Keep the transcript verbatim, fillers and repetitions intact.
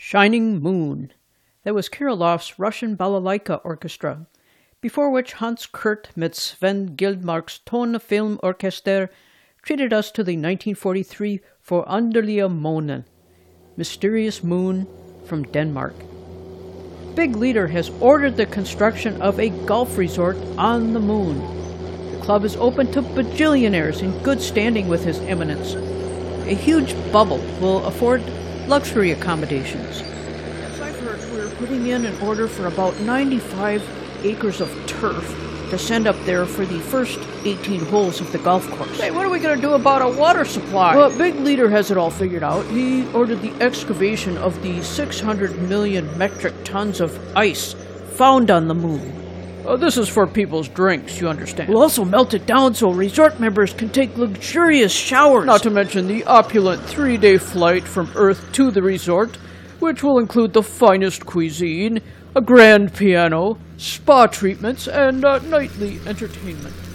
Shining Moon. That was Kirilov's Russian Balalaika Orchestra, before which Hans Kurt met Sven Gildmark's Tonefilm Orchester treated us to the nineteen forty-three Foranderlige Månen, Mysterious Moon from Denmark. Big Leader has ordered the construction of a golf resort on the moon. The club is open to bajillionaires in good standing with His Eminence. A huge bubble will afford luxury accommodations. As I've heard, we're putting in an order for about ninety-five acres of turf to send up there for the first eighteen holes of the golf course. Hey, what are we going to do about a water supply? Well, Big Leader has it all figured out. He ordered the excavation of the six hundred million metric tons of ice found on the moon. Uh, this is for people's drinks, you understand. We'll also melt it down so resort members can take luxurious showers. Not to mention the opulent three-day flight from Earth to the resort, which will include the finest cuisine, a grand piano, spa treatments, and uh, nightly entertainment.